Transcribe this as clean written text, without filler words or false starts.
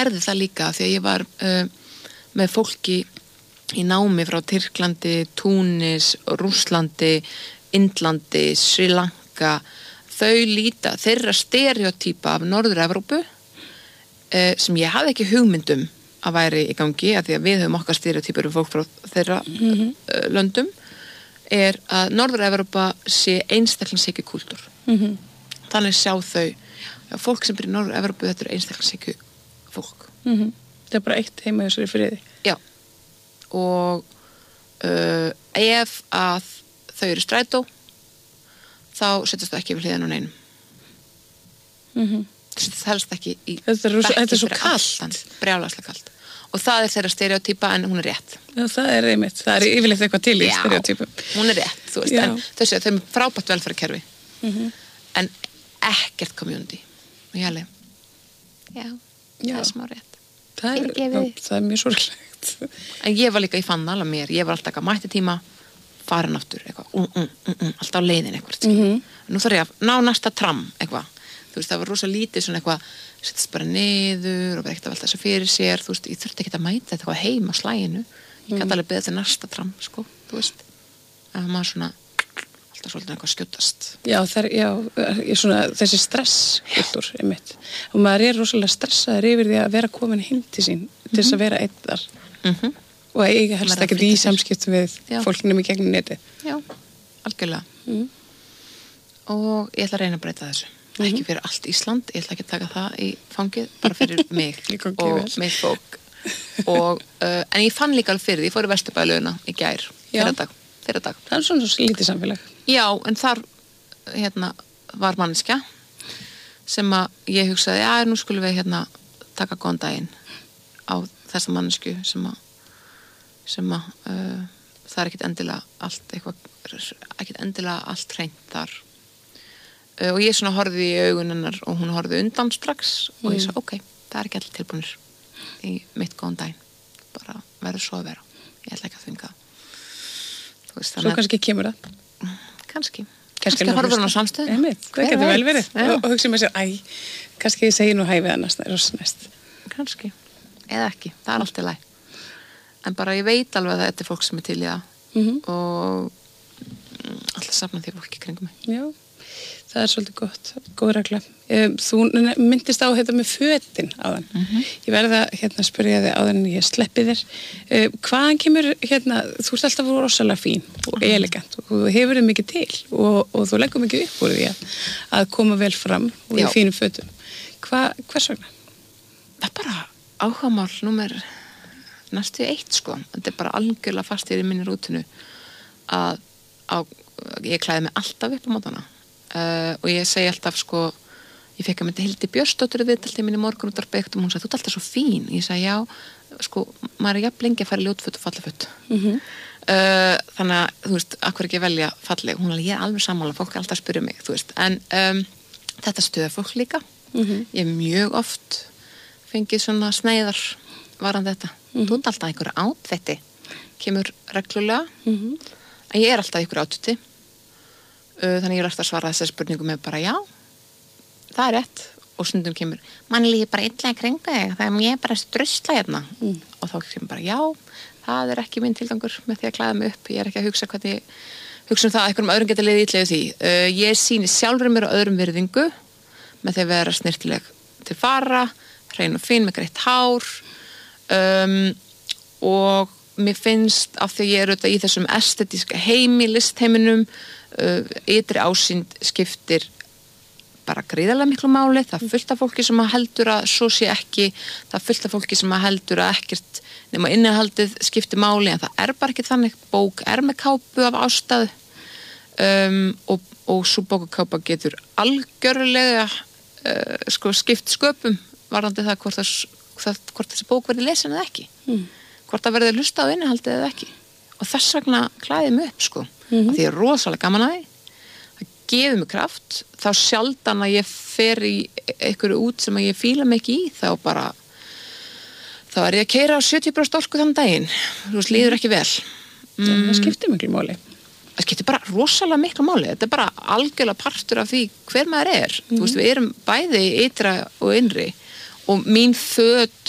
lærði það líka því að ég var með fólki í námi frá Tyrklandi, Túnis, Rússlandi, Indlandi, Sri Lanka. Þau líta þeirra stereotýpa af Norður-Evrópu sem ég hafði ekki hugmyndum að væri í gangi, að því að við höfum okkar stereotýpur um fólk frá þeirra löndum, að Norður-Evrópa sé einstaklingshyggju kúltúr. Þannig sjá þau, fólk sem byrja í Norður-Evrópu, þetta er einstaklingshyggju fólk. Það bara eitt heima í þessari friði. Já. Og ef að þau eru strætó, þá setjast það ekki við hliðan á neinum. Það helst ekki í þetta er svo kalt. Brjálæðslega kalt. Og það er þeirra stereotýpa en hún er rétt. Já, það er einmitt. Það er yfirleitt eitthvað til í stereotýpum. Hún er rétt, þú veist. En þau er frábært velferðarkerfi. En ekkert community. Og ég alveg, það er smá rétt. Það er mjög sorglegt. En ég var líka í fann alveg mér. Ég var alltaf ekki að mætti tíma, farin aftur, eitthvað, alltaf á leiðin eitthvað. Nú þarf ég að ná næsta tram, eitthvað. Þú veist, það var rosa lítið svona eitthvað, settist bara niður og verið ekkert að velta þessu fyrir sér, þú veist, ég þurfti ekkert að mæta þetta eitthvað heim á slæginu. Ég gæti alveg beðið til næsta tram, sko, þú veist. En maður svona, alltaf svolítið eitthvað skjótast. Já, svona, þessi stresskultúr, einmitt. Og maður er rosalega stressaður yfir því að vera komin heim til sín, til þess að vera einn þar. Og ég helst ekkert í samskiptum við fólknum í gegnum netið. Já, algjörlega. Og ég ætla að reyna að breyta þessu. Ekki fyrir allt Ísland, ég ætla ekki að taka það í fangið, bara fyrir mig og mitt fólk. En ég fann líka alveg fyrir því, ég fór í Vesturbælaugina í gær, þeirra dag. Það er svona svo lítið samfélag. Já, en þar var manneskja sem að ég hugsaði, nú skulum við taka góðan daginn á þessa mannesku sem að það er ekkert endilega allt hreint þar. Og ég svona horfði í augun hennar og hún horfði undan strax og ég sagði, það er ekki allir tilbúinir í mitt góðan daginn. Bara verður svo að vera. Ég ætla ekki að þvinga það. Svo kannski kemur það. Kannski horfður hann á samstöðu. Það getur vel verið. Og hugsa með sér, kannski ég segi nú hæfið annars næst. Kannski. Eða ekki. Það er alltaf læg. En bara ég veit alveg að þetta er fólk sem er til í það. Og alltaf safna því fólki kringum mig. Já. Það er svolítið gott, góð regla. Þú myndist á þetta með fötin áðan. Ég verða að spyrja þig áðan en ég sleppi þér. Hvaðan kemur þú ert alltaf rosalega fín og elegant og þú hefur þið mikið til og þú leggur mikið upp úr því að koma vel fram og í fínum fötum. Hvers vegna? Það er bara áhugamál númer næstu 1, sko. Þetta er bara algjörlega fast í minni rútinu að ég klæði mig alltaf upp á mótana. Og ég segi alltaf, sko, ég fekk að mynda Hildi Björnsdóttur viðtaldi minni morgunútvarpi og hún sagði, þú ert alltaf svo fín. Ég sagði, já, sko, maður er jafn lengi að fara ljótföt og fallaföt. Þannig að, þú veist, akkur ekki velja falleg. Hún alveg, ég er alveg sammála, fólk er alltaf að spyrja mig, þú veist. En þetta stöður fólk líka. Ég hef mjög oft fengið svona sneiðar varðan þetta. Þú ert alltaf einhverju átvetti, kemur reglulega. En ég er alltaf einhverju átvetti. Þannig ég er alltaf að svara þessari spurningu með bara já, það er rétt og stundum kemur, manni líður bara illa í kringu þig, það er mér bara strusla hérna og þá kemur bara já, það er ekki minn tilgangur með því að klæða mig upp, ég er ekki að hugsa um það að einhverjum öðrum geta liðið illa því. Ég sýni sjálfur mér og öðrum virðingu með því að vera snyrtileg til fara, hrein og fín með greitt hár og mér finnst af því að ég er auðvitað í þessum estetíska heimi, listheiminum, ytri ásýnd skiptir bara gríðarlega miklu máli. Það er fullt af fólki sem heldur að svo sé ekki, það er fullt af fólki sem heldur að ekkert nema innihaldið skiptir máli, en það er bara ekki þannig. Bók er með kápu af ástæðu og svo bókakápa getur algjörlega skipt sköpum varðandi það hvort þessi bók verði lesin eða ekki, hvort það verði hlusta á innihaldið eða ekki. Og þess vegna klæði mig upp, sko. Því ég er rosalega gaman að því. Það gefur mig kraft. Þá sjaldan að ég fer í einhverju út sem að ég fíla mig ekki í, þá er ég að keyra á 70% orku þann daginn. Þú veist, líður ekki vel. Það skiptir miklu máli. Það skiptir bara rosalega miklu máli. Þetta er bara algjörlega partur af því hver maður er. Þú veist, við erum bæði ytra og innri og mín föt